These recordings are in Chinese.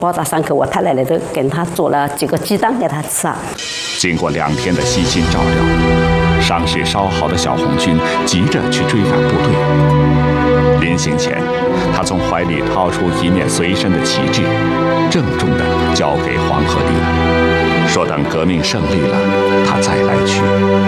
包到伤口，我太奶奶都给他做了几个鸡蛋给他吃啊。 经过2天的悉心照料，伤势稍好的小红军急着去追赶部队。临行前，他从怀里掏出一面随身的旗帜，郑重地交给黄鹤龄，说等革命胜利了，他再来取。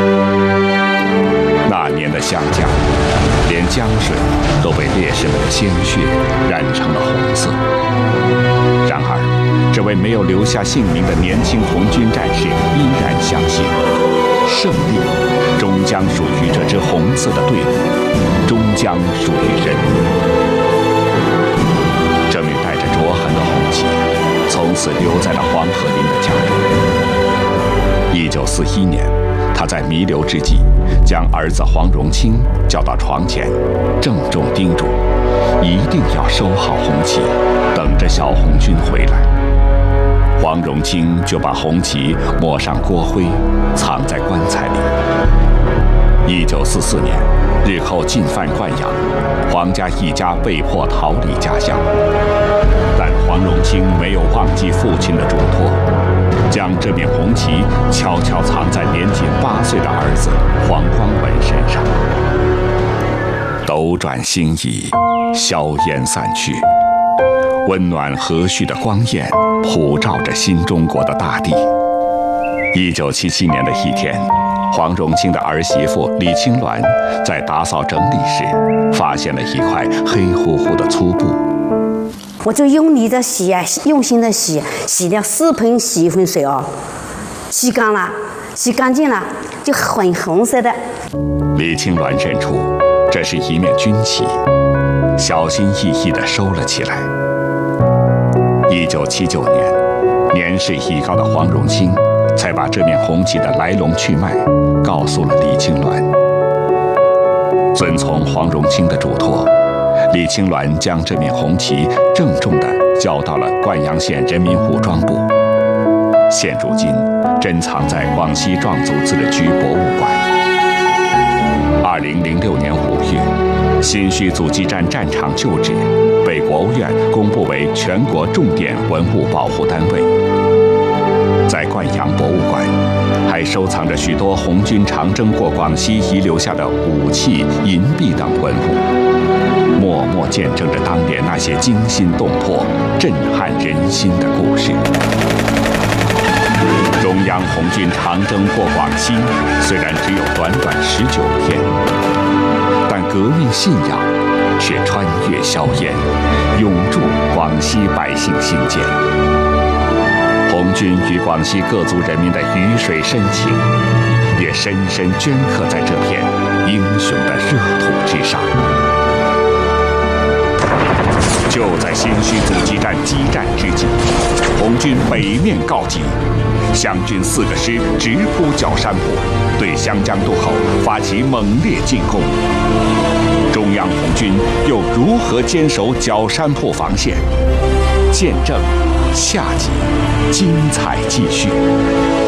那年的湘江，连江水都被烈士们的鲜血染成了红色。然而，这位没有留下姓名的年轻红军战士依然相信，胜利终将属于这支红色的队伍，终将属于人民。这面带着灼痕的红旗，从此留在了黄鹤龄的家中。1941年，他在弥留之际，将儿子黄荣清叫到床前，郑重叮嘱，一定要收好红旗，等着小红军回来。黄荣清就把红旗抹上锅灰，藏在棺材里。1944年，日寇进犯灌阳，黄家一家被迫逃离家乡。但黄荣清没有忘记父亲的嘱托，将这面红旗悄悄藏在年仅8岁的儿子黄光文身上。斗转星移，硝烟散去，温暖和煦的光焰普照着新中国的大地。1977年的一天，黄荣清的儿媳妇李青鸾在打扫整理时，发现了一块黑乎乎的粗布。 我就用力的洗啊，用心的洗，洗了4盆洗衣粉水哦，洗干了，洗干净了，就很红色的。 李青鸾认出这是一面军旗，小心翼翼地收了起来。1979年，年事已高的黄荣清才把这面红旗的来龙去脉告诉了李青鸾。遵从黄荣清的嘱托，李青鸾将这面红旗郑重地交到了灌阳县人民武装部，现如今珍藏在广西壮族自治区博物馆。2006年5月，新圩阻击战战场旧址被国务院公布为全国重点文物保护单位。在灌阳博物馆，还收藏着许多红军长征过广西遗留下的武器、银币等文物，默默见证着当年那些惊心动魄、震撼人心的故事。中央红军长征过广西，虽然只有短短19天，但革命信仰却穿越硝烟，永驻广西百姓心间。红军与广西各族人民的鱼水深情，也深深镌刻在这片英雄的热土之上。就在新圩阻击战激战之际，红军北面告急，湘军4个师直扑角山坡，对湘江渡口发起猛烈进攻。中央红军又如何坚守角山坡防线？见证下集精彩继续。